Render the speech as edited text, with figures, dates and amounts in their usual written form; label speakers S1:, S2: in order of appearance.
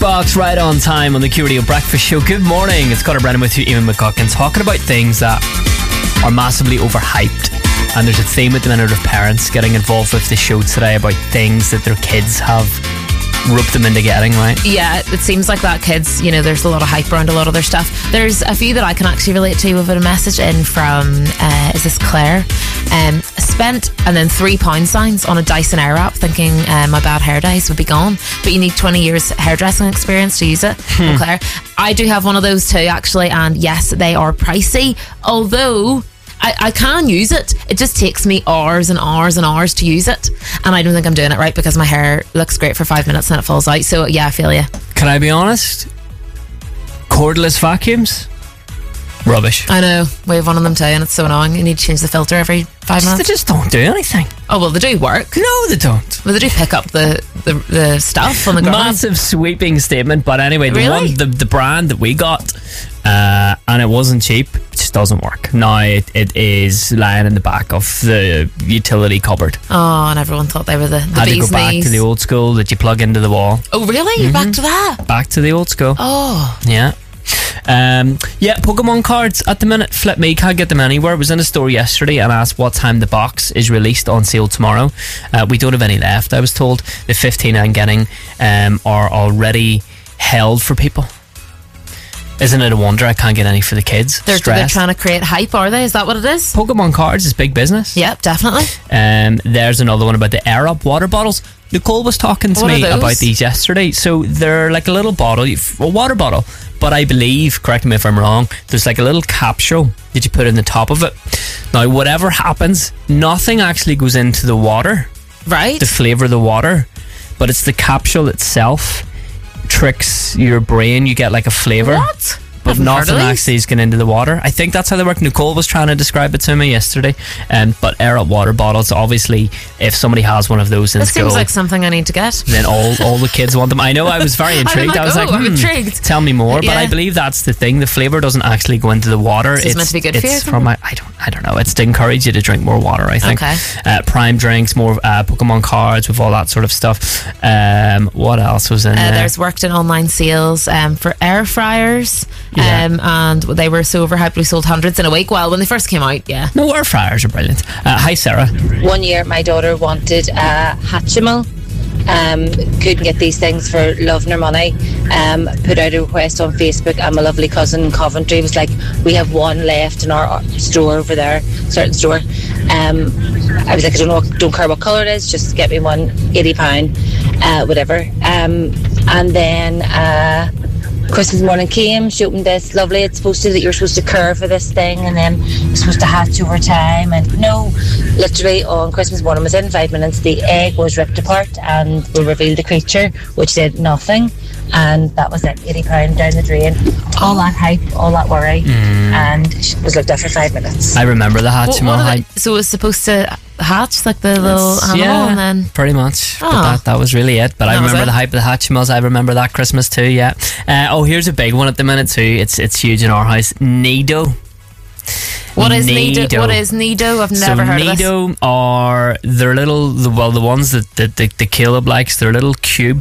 S1: Box right on time on the Q Radio Breakfast Show. Good morning. It's Connor Brennan with you, Eamon McGuckin, talking about things that are massively overhyped. And there's a theme at the minute of parents getting involved with the show today about things that their kids have roped them into getting, right?
S2: Yeah, it seems like that kids, there's a lot of hype around a lot of their stuff. There's a few that I can actually relate to. We've had a message in from, is this Claire? Spent and then £3 signs on a Dyson Airwrap thinking my bad hair days would be gone, but you need 20 years hairdressing experience to use it. Well, Claire, I do have one of those too actually, and yes, they are pricey, although I can use it. It just takes me hours and hours and hours to use it, and I don't think I'm doing it right because my hair looks great for 5 minutes and then it falls out. So yeah, I feel you.
S1: Can I be honest? Cordless vacuums? Rubbish.
S2: I know. We have one of them too, and it's so annoying. You need to change the filter every 5 minutes.
S1: They just don't do anything.
S2: Oh, well, they do work.
S1: No, they don't.
S2: Well, they do pick up the stuff on the ground.
S1: Massive sweeping statement, but anyway,
S2: Really?
S1: the brand that we got, and it wasn't cheap, it just doesn't work. Now it is lying in the back of the utility cupboard.
S2: Oh, and everyone thought they were the
S1: Had to
S2: bee's
S1: go back
S2: knees.
S1: to the old school that you plug into the wall.
S2: Oh, really? You're back to that?
S1: Back to the old school.
S2: Oh.
S1: Yeah. Pokemon cards at the minute. Flip me, can't get them anywhere. I was in a store yesterday and asked what time the box is released on sale tomorrow. We don't have any left, I was told. The 15 I'm getting are already held for people. Isn't it a wonder I can't get any for the kids?
S2: They're trying to create hype, are they? Is that what it is?
S1: Pokemon cards is big business.
S2: Yep, definitely.
S1: There's another one about the Air Up water bottles. Nicole was talking to me about these yesterday. So they're like a little bottle, a water bottle, but I believe, correct me if I'm wrong, there's like a little capsule that you put in the top of it. Now, whatever happens, nothing actually goes into the water,
S2: right,
S1: to flavour the water, but it's the capsule itself tricks your brain. You get like a flavour.
S2: What?
S1: But nothing actually is going into the water. I think that's how they work. Nicole was trying to describe it to me yesterday. But Air Up water bottles, obviously, if somebody has one of those in school,
S2: seems like something I need to get.
S1: Then all the kids want them. I know, I was very intrigued. I was like,
S2: I'm intrigued.
S1: Tell me more. But I believe that's the thing. The flavour doesn't actually go into the water.
S2: It's meant to be good for you.
S1: It's from I don't know. It's to encourage you to drink more water, I think.
S2: Okay.
S1: Prime drinks, more Pokemon cards with all that sort of stuff. What else was in there?
S2: There's worked in online sales for air fryers. And they were so overhyped we sold hundreds in a week. Well, when they first came out, yeah.
S1: No, air fryers are brilliant. Hi, Sarah.
S3: 1 year my daughter wanted a Hatchimal. Couldn't get these things for love nor money. Put out a request on Facebook, and my lovely cousin in Coventry was like, we have one left in our store over there, certain store. I was like, don't care what colour it is, just get me one, £80, whatever. And then Christmas morning came, she opened this lovely, it's supposed to that you're supposed to care for this thing and then you're supposed to hatch over time, and no, literally on Christmas morning, within 5 minutes the egg was ripped apart and we revealed the creature, which did nothing, and that was it, £80 down the drain. All that hype, all that worry, and she was looked at for 5 minutes.
S1: I remember the Hatchimal hype.
S2: So it was supposed to hatch like the little animal, and then
S1: pretty much. But that was really it. But I remember the hype of the Hatchimals. I remember that Christmas too. Yeah. Here's a big one at the minute too. It's huge in our house. Nido.
S2: What is Nido? What is Nido? I've never heard of this.
S1: Nido are they're little, the ones that the Caleb likes. They're little cubes